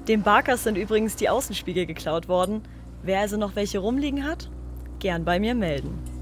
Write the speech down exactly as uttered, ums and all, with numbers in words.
Dem Barkers sind übrigens die Außenspiegel geklaut worden. Wer also noch welche rumliegen hat, gern bei mir melden.